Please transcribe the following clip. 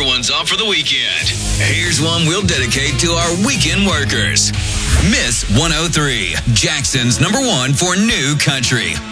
everyone's off for the weekend. Here's one we'll dedicate to our weekend workers. Miss 103, Jackson's number one for new country.